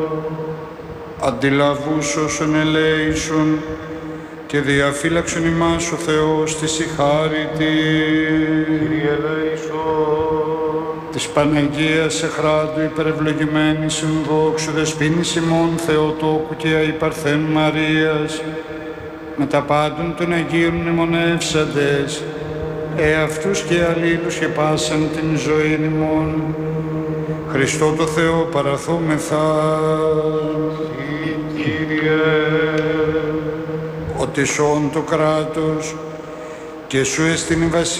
Αντιλαβούς όσων ελέησον και διαφύλαξον ημάς ο Θεός της η χάρη Κύριε ελέησον. της Παναγίας Εχράντου υπερευλογημένης συνδόξου δεσποίνης ημών Θεοτόκου και αϊπαρθένου Μαρίας, με τα πάντων των Αγίων μνημονεύσαντες, εαυτούς και αλλήλους και πάσαν την ζωή ημών. Χριστό το Θεό παραθόμεθα. Κύριε. Ότι σών το κράτος και σου εστιν η βασιλεία